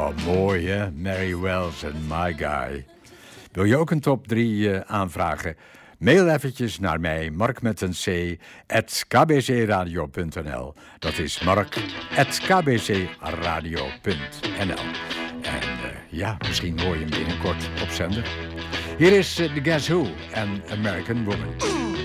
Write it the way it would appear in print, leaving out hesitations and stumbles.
Oh, mooi hè, Mary Wells en My Guy. Wil je ook een top 3 aanvragen? Mail eventjes naar mij, Mark met een C, @kbcradio.nl. Dat is Mark, @kbcradio.nl. En ja, misschien hoor je hem binnenkort op zender. Hier is The Guess Who en American Woman.